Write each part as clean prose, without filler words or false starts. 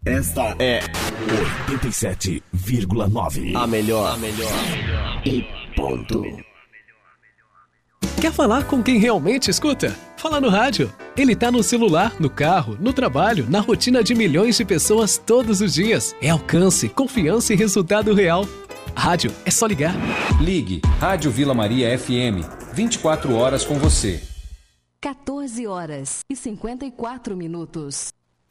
Esta é 87,9. A melhor. E ponto. Quer falar com quem realmente escuta? Fala no rádio. Ele tá no celular, no carro, no trabalho, na rotina de milhões de pessoas todos os dias. É alcance, confiança e resultado real. Rádio, é só ligar. Ligue Rádio Vila Maria FM. 24 horas com você. 14 horas e 54 minutos.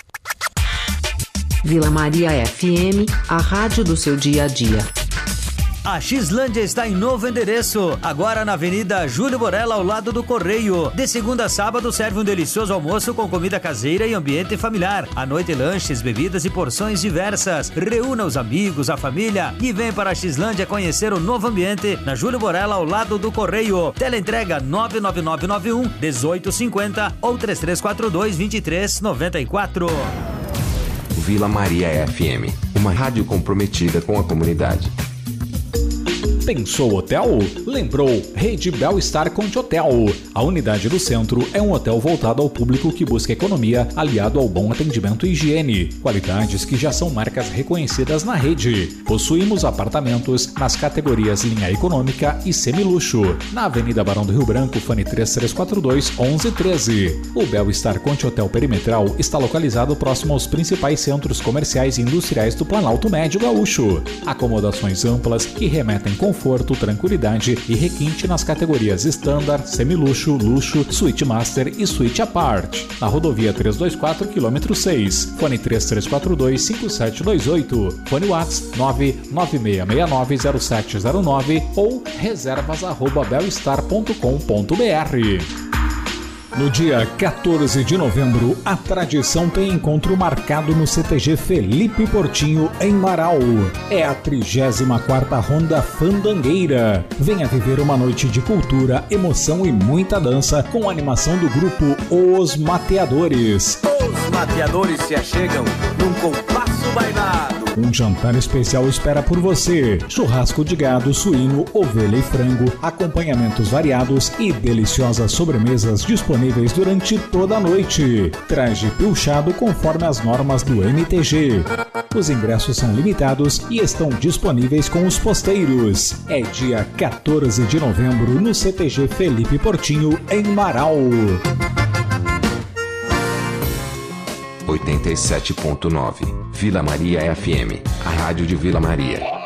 Vila Maria FM, a rádio do seu dia a dia. A Xlândia está em novo endereço, agora na Avenida Júlio Borella, ao lado do Correio. De segunda a sábado serve um delicioso almoço com comida caseira e ambiente familiar. À noite, lanches, bebidas e porções diversas. Reúna os amigos, a família e vem para a Xlândia conhecer o novo ambiente na Júlio Borella, ao lado do Correio. Teleentrega 99991 1850 ou 3342 2394. Vila Maria FM, uma rádio comprometida com a comunidade. Pensou hotel? Lembrou Rede Bel-Estar Conte Hotel. A unidade do centro é um hotel voltado ao público que busca economia, aliado ao bom atendimento e higiene. Qualidades que já são marcas reconhecidas na rede. Possuímos apartamentos nas categorias linha econômica e semiluxo. Na Avenida Barão do Rio Branco, fone 3342 1113. O Bel-Estar Conte Hotel Perimetral está localizado próximo aos principais centros comerciais e industriais do Planalto Médio Gaúcho. Acomodações amplas que remetem conforto, tranquilidade e requinte nas categorias Standard, Semiluxo, Luxo, Suite Master e Suite Apart. Na rodovia 324, km 6. Fone 3342-5728. Fone WhatsApp 996690709 ou reservas@belstar.com.br. No dia 14 de novembro, a tradição tem encontro marcado no CTG Felipe Portinho, em Marau. É a 34ª Ronda Fandangueira. Venha viver uma noite de cultura, emoção e muita dança com a animação do grupo Os Mateadores. Os Mateadores se achegam num compasso bailado. Um jantar especial espera por você. Churrasco de gado, suíno, ovelha e frango, acompanhamentos variados e deliciosas sobremesas disponíveis durante toda a noite. Traje pilchado conforme as normas do MTG. Os ingressos são limitados e estão disponíveis com os posteiros. É dia 14 de novembro no CTG Felipe Portinho, em Marau. 87.9 Vila Maria FM, a rádio de Vila Maria.